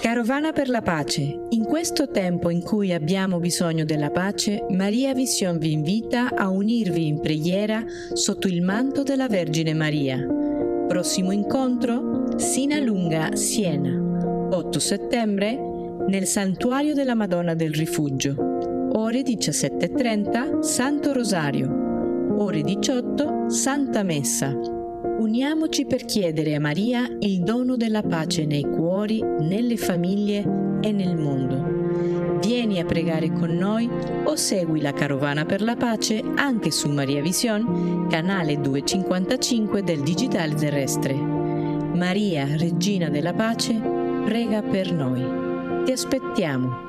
Carovana per la pace. In questo tempo in cui abbiamo bisogno della pace, Maria Vision vi invita a unirvi in preghiera sotto il manto della Vergine Maria. Prossimo incontro? Sinalunga, Siena, 8 settembre, nel Santuario della Madonna del Rifugio. Ore 17:30, Santo Rosario. Ore 18, Santa Messa. Uniamoci per chiedere a Maria il dono della pace nei cuori, nelle famiglie e nel mondo. Vieni a pregare con noi o segui la Carovana per la pace anche su Maria Vision, canale 255 del Digitale Terrestre. Maria, Regina della Pace, prega per noi. Ti aspettiamo!